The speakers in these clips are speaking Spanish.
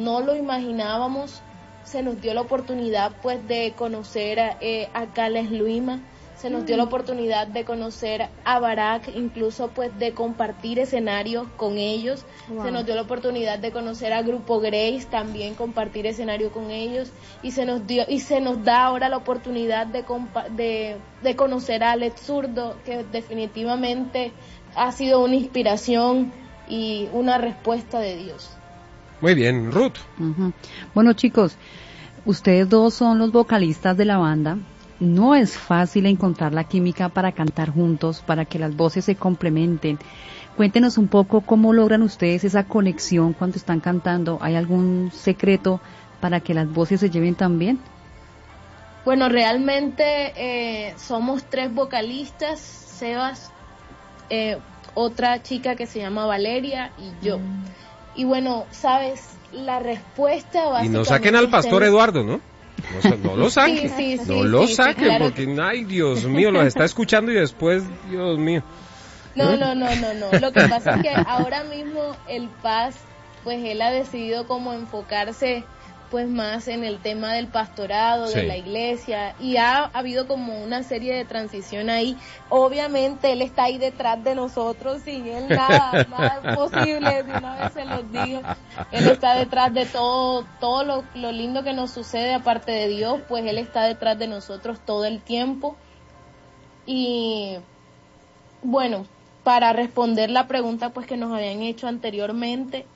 no lo imaginábamos, se nos dio la oportunidad pues de conocer a Carles Luima, se nos dio la oportunidad de conocer a Barak, incluso pues de compartir escenarios con ellos. Wow. Se nos dio la oportunidad de conocer a Grupo Grace, también compartir escenario con ellos, y se nos da ahora la oportunidad de conocer a Alex Zurdo, que definitivamente ha sido una inspiración y una respuesta de Dios. Muy bien, Ruth. Uh-huh. Bueno, chicos, ustedes dos son los vocalistas de la banda. No es fácil encontrar la química para cantar juntos, para que las voces se complementen. Cuéntenos un poco cómo logran ustedes esa conexión cuando están cantando. ¿Hay algún secreto para que las voces se lleven tan bien? Bueno, realmente somos 3 vocalistas, Sebas, otra chica que se llama Valeria y yo. Y bueno, sabes, la respuesta básicamente... Y no saquen al pastor Eduardo, ¿no? No lo saquen, no lo saquen, claro. Porque, ay, Dios mío, los está escuchando y después, Dios mío. No, lo que pasa es que ahora mismo el Paz, pues él ha decidido como enfocarse pues más en el tema del pastorado, de la iglesia, y ha habido como una serie de transición ahí. Obviamente él está ahí detrás de nosotros, sin él nada es posible, de una vez se los digo. Él está detrás de todo lo lindo que nos sucede aparte de Dios, pues él está detrás de nosotros todo el tiempo. Y bueno, para responder la pregunta pues que nos habían hecho anteriormente,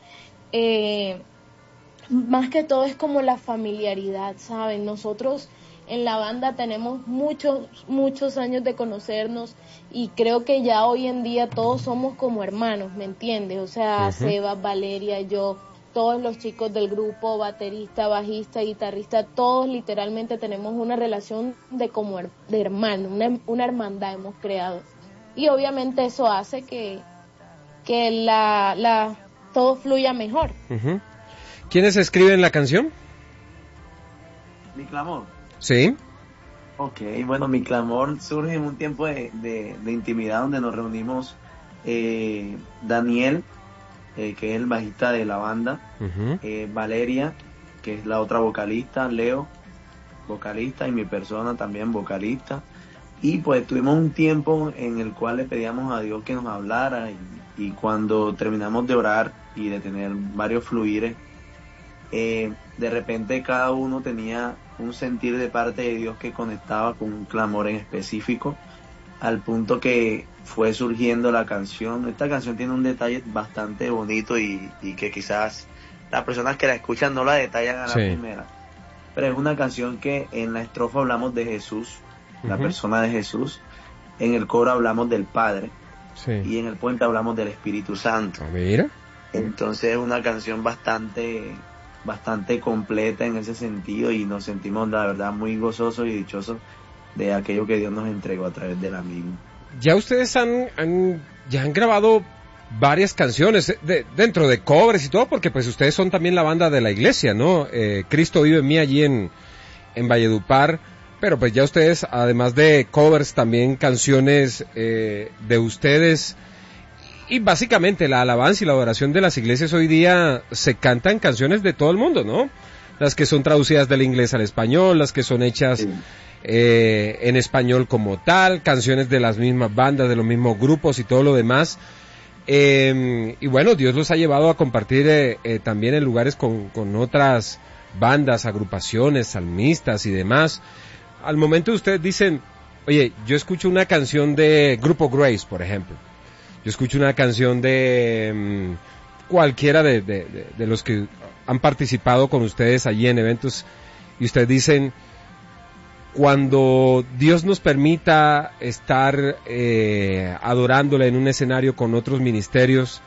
más que todo es como la familiaridad, ¿saben? Nosotros en la banda tenemos muchos años de conocernos y creo que ya hoy en día todos somos como hermanos, ¿me entiendes? O sea, uh-huh. Sebas, Valeria, yo, todos los chicos del grupo, baterista, bajista, guitarrista, todos literalmente tenemos una relación de hermano, una hermandad hemos creado. Y obviamente eso hace que todo fluya mejor. Uh-huh. ¿Quiénes escriben la canción? Mi clamor. Sí. Ok, bueno, mi clamor surge en un tiempo de intimidad donde nos reunimos Daniel, que es el bajista de la banda, uh-huh. Valeria, que es la otra vocalista, Leo, vocalista, y mi persona también vocalista. Y pues tuvimos un tiempo en el cual le pedíamos a Dios que nos hablara y cuando terminamos de orar y de tener varios fluires, de repente cada uno tenía un sentir de parte de Dios que conectaba con un clamor en específico, al punto que fue surgiendo la canción. Esta canción tiene un detalle bastante bonito y que quizás las personas que la escuchan no la detallan a la primera, pero es una canción que en la estrofa hablamos de Jesús, la uh-huh. persona de Jesús, en el coro hablamos del Padre, y en el puente hablamos del Espíritu Santo. Mira. Entonces es una canción bastante completa en ese sentido y nos sentimos la verdad muy gozosos y dichosos de aquello que Dios nos entregó a través del amigo. Ya ustedes han grabado varias canciones dentro de covers y todo, porque pues ustedes son también la banda de la iglesia, ¿no? Cristo vive en mí allí en Valledupar, pero pues ya ustedes, además de covers, también canciones de ustedes. Y básicamente la alabanza y la adoración de las iglesias hoy día se cantan canciones de todo el mundo, ¿no? Las que son traducidas del inglés al español, las que son hechas en español como tal, canciones de las mismas bandas, de los mismos grupos y todo lo demás. Y bueno, Dios los ha llevado a compartir también en lugares con otras bandas, agrupaciones, salmistas y demás. Al momento ustedes dicen, oye, yo escucho una canción de Grupo Grace, por ejemplo. Yo escucho una canción de cualquiera de los que han participado con ustedes allí en eventos y ustedes dicen, cuando Dios nos permita estar adorándole en un escenario con otros ministerios,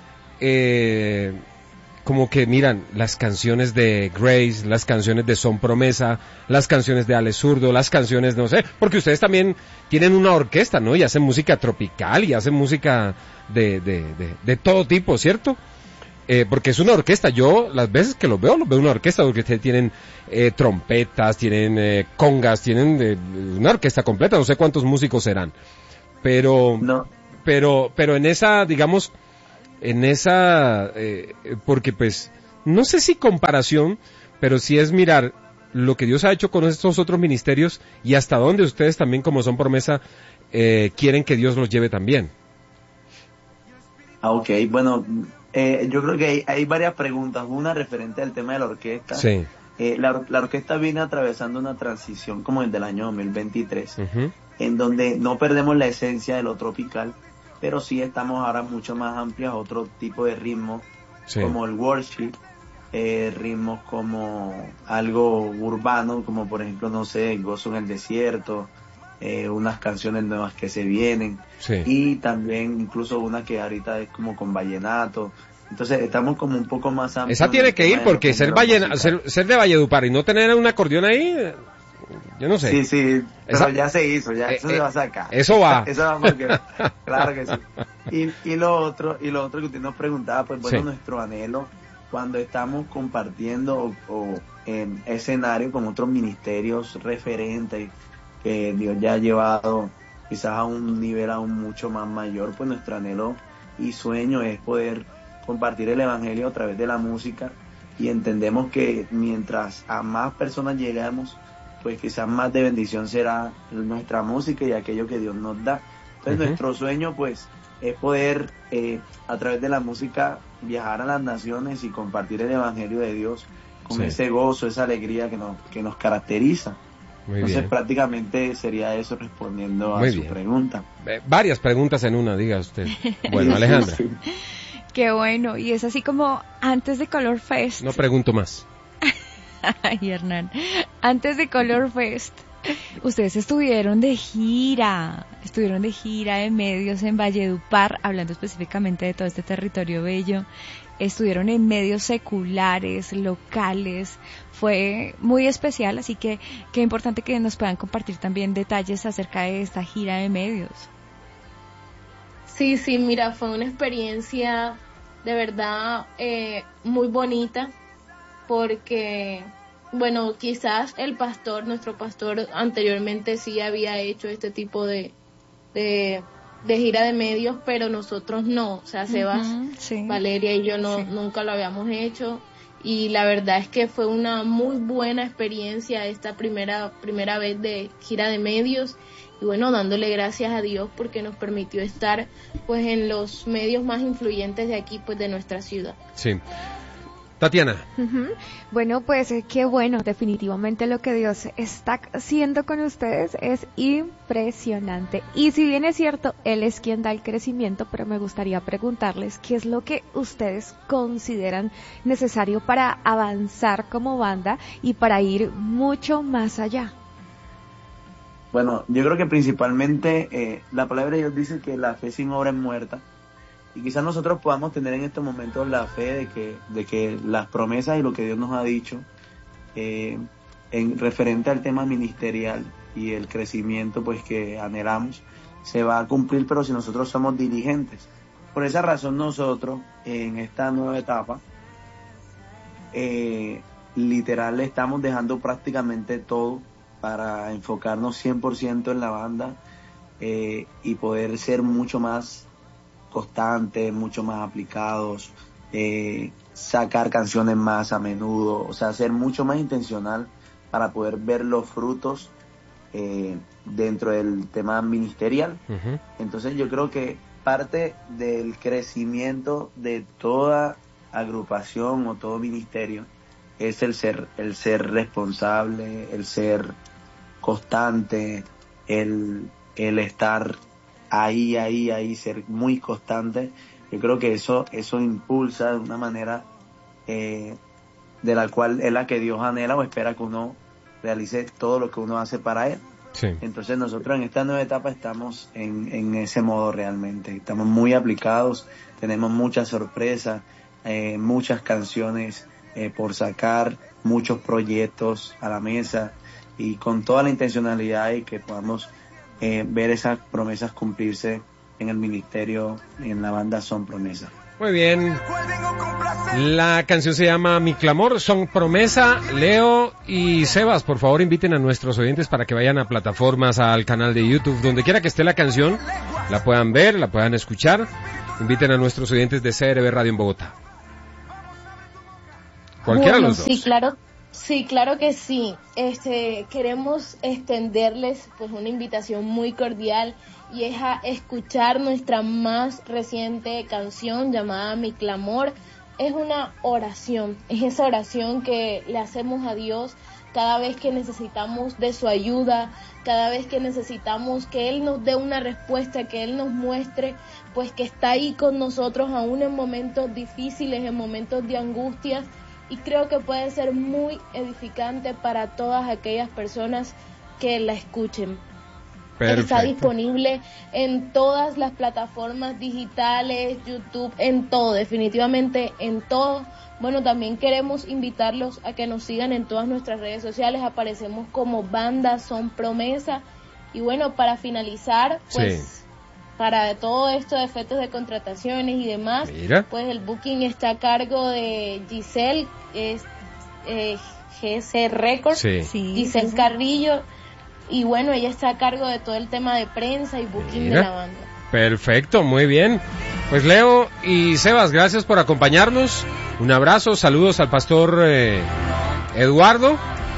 como que miran las canciones de Grace, las canciones de Son Promesa, las canciones de Alex Zurdo, las canciones, no sé, porque ustedes también tienen una orquesta, ¿no? Y hacen música tropical y hacen música de todo tipo, ¿cierto? Porque es una orquesta. Yo las veces que los veo una orquesta, porque ustedes tienen trompetas, tienen congas, tienen una orquesta completa, no sé cuántos músicos serán, pero en esa, digamos, porque pues no sé si comparación, pero sí es mirar lo que Dios ha hecho con estos otros ministerios y hasta dónde ustedes también, como Son Promesa, quieren que Dios los lleve también. Ok, bueno, yo creo que hay varias preguntas. Una referente al tema de la orquesta. Sí. La orquesta viene atravesando una transición como desde el año 2023, Uh-huh. en donde no perdemos la esencia de lo tropical, pero sí estamos ahora mucho más amplios a otro tipo de ritmos, Sí. como el worship, ritmos como algo urbano, como por ejemplo, no sé, Gozo en el Desierto, unas canciones nuevas que se vienen, Sí. y también incluso una que ahorita es como con vallenato. Entonces estamos como un poco más amplios. Esa tiene que ir porque ser de Valledupar y no tener un acordeón ahí, yo no sé. Sí, sí, pero Esa- ya se hizo, ya eso se va a sacar. Eso va. Eso va porque, claro que sí. Y lo otro que usted nos preguntaba, pues bueno, Sí. nuestro anhelo cuando estamos compartiendo o en escenario con otros ministerios referentes que Dios ya ha llevado quizás a un nivel aún mucho más mayor, pues nuestro anhelo y sueño es poder compartir el evangelio a través de la música, y entendemos que mientras a más personas lleguemos, pues quizás más de bendición será nuestra música y aquello que Dios nos da. Entonces nuestro sueño pues es poder a través de la música viajar a las naciones y compartir el evangelio de Dios con ese gozo, esa alegría que nos caracteriza. Muy Entonces bien. prácticamente sería eso respondiendo a Muy su bien. pregunta. Varias preguntas en una, diga usted. Bueno, Alejandra, Sí. Qué bueno, y es así como antes de Color Fest. no pregunto más. Ay, Hernán, antes de Color Fest, ustedes estuvieron de gira de medios en Valledupar, hablando específicamente de todo este territorio bello. Estuvieron en medios seculares, locales, fue muy especial, así que qué importante que nos puedan compartir también detalles acerca de esta gira de medios. Sí, mira, fue una experiencia de verdad muy bonita, porque, bueno, quizás nuestro pastor anteriormente sí había hecho este tipo de gira de medios, pero nosotros no, o sea, Sebas, Sí. Valeria y yo nunca lo habíamos hecho, y la verdad es que fue una muy buena experiencia esta primera vez de gira de medios. Y bueno, dándole gracias a Dios porque nos permitió estar pues en los medios más influyentes de aquí, pues de nuestra ciudad. Sí. Tatiana. Bueno, pues qué bueno, definitivamente lo que Dios está haciendo con ustedes es impresionante. Y si bien es cierto, Él es quien da el crecimiento, pero me gustaría preguntarles qué es lo que ustedes consideran necesario para avanzar como banda y para ir mucho más allá. Bueno, yo creo que principalmente la palabra de Dios dice que la fe sin obra es muerta, y quizás nosotros podamos tener en estos momentos la fe de que las promesas y lo que Dios nos ha dicho en referente al tema ministerial y el crecimiento pues que anhelamos se va a cumplir, pero si nosotros somos diligentes. Por esa razón nosotros en esta nueva etapa literal estamos dejando prácticamente todo para enfocarnos 100% en la banda y poder ser mucho más constantes, mucho más aplicados, sacar canciones más a menudo, o sea, ser mucho más intencional para poder ver los frutos dentro del tema ministerial. Entonces yo creo que parte del crecimiento de toda agrupación o todo ministerio es el ser responsable, el ser constante, el estar ahí, ser muy constante. Yo creo que eso impulsa de una manera de la cual es la que Dios anhela o espera que uno realice todo lo que uno hace para Él. Sí. Entonces nosotros en esta nueva etapa estamos en ese modo realmente. Estamos muy aplicados, tenemos muchas sorpresas, muchas canciones por sacar, muchos proyectos a la mesa, y con toda la intencionalidad y que podamos ver esas promesas cumplirse en el ministerio, en la banda Son Promesa. Muy bien. La canción se llama Mi Clamor, Son Promesa. Leo y Sebas, por favor, inviten a nuestros oyentes para que vayan a plataformas, al canal de YouTube, donde quiera que esté la canción, la puedan ver, la puedan escuchar. Inviten a nuestros oyentes de CRB Radio en Bogotá. Cualquiera de los dos. Sí, claro que sí. Queremos extenderles pues una invitación muy cordial y es a escuchar nuestra más reciente canción llamada Mi Clamor. Es una oración, es esa oración que le hacemos a Dios cada vez que necesitamos de su ayuda, cada vez que necesitamos que Él nos dé una respuesta, que Él nos muestre pues que está ahí con nosotros aún en momentos difíciles, en momentos de angustias, y creo que puede ser muy edificante para todas aquellas personas que la escuchen. Perfecto. Está disponible en todas las plataformas digitales, YouTube, en todo, definitivamente en todo. Bueno, también queremos invitarlos a que nos sigan en todas nuestras redes sociales. Aparecemos como Banda Son Promesa. Y bueno, para finalizar, pues, para todo esto de efectos de contrataciones y demás, pues el booking está a cargo de Giselle, GC Records, Giselle Carrillo. Y bueno, ella está a cargo de todo el tema de prensa y booking de la banda. Perfecto, muy bien. Pues Leo y Sebas, gracias por acompañarnos. Un abrazo, saludos al pastor Eduardo.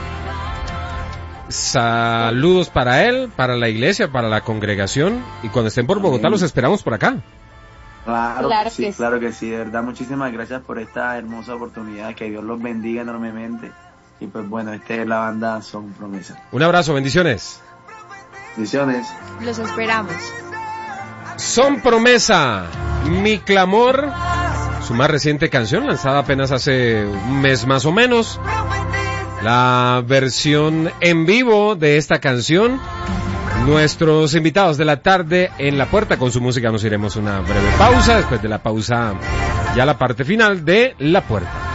Saludos para él, para la iglesia, para la congregación. Y cuando estén por Bogotá, los esperamos por acá. Claro que sí, de verdad, muchísimas gracias por esta hermosa oportunidad. Que Dios los bendiga enormemente. Y pues bueno, es la banda Son Promesa. Un abrazo, bendiciones. Bendiciones. Los esperamos. Son Promesa, Mi Clamor, su más reciente canción, lanzada apenas hace un mes más o menos. La versión en vivo de esta canción. Nuestros invitados de la tarde en La Puerta, con su música nos iremos a una breve pausa. Después de la pausa, ya la parte final de La Puerta.